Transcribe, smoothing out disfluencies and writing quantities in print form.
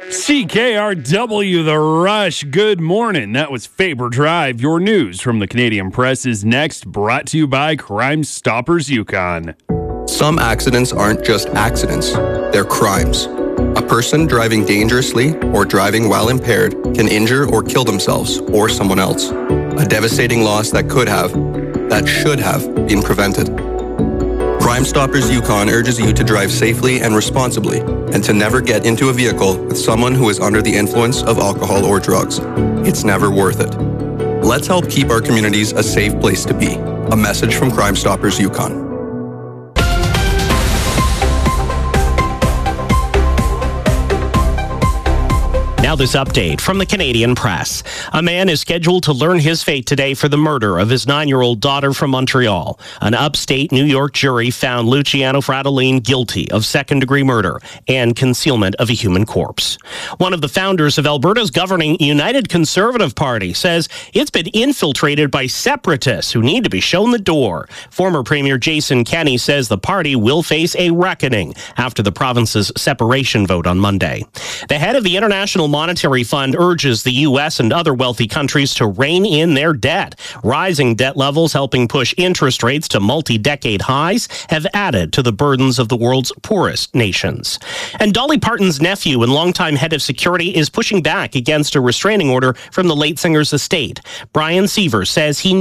CKRW The Rush. Good morning. That was Faber Drive. Your news from the Canadian Press is next, brought to you by Crime Stoppers Yukon. Some accidents aren't just accidents, they're crimes. A person driving dangerously or driving while impaired can injure or kill themselves or someone else. A devastating loss that should have been prevented. Crime Stoppers Yukon urges you to drive safely and responsibly and to never get into a vehicle with someone who is under the influence of alcohol or drugs. It's never worth it. Let's help keep our communities a safe place to be. A message from Crime Stoppers Yukon. Now this update from the Canadian Press. A man is scheduled to learn his fate today for the murder of his 9-year-old daughter from Montreal. An upstate New York jury found Luciano Fratellin guilty of second-degree murder and concealment of a human corpse. One of the founders of Alberta's governing United Conservative Party says it's been infiltrated by separatists who need to be shown the door. Former Premier Jason Kenney says the party will face a reckoning after the province's separation vote on Monday. The head of the International Monetary Fund urges the U.S. and other wealthy countries to rein in their debt. Rising debt levels helping push interest rates to multi-decade highs have added to the burdens of the world's poorest nations. And Dolly Parton's nephew and longtime head of security is pushing back against a restraining order from the late singer's estate. Brian Seaver says he